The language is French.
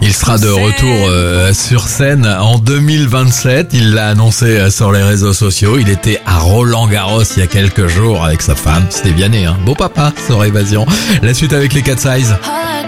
Il sera de retour sur scène en 2027. Il l'a annoncé sur les réseaux sociaux. Il était à Roland-Garros il y a quelques jours avec sa femme. C'était bien né, hein. Beau papa sur Évasion. La suite avec les Cat Size.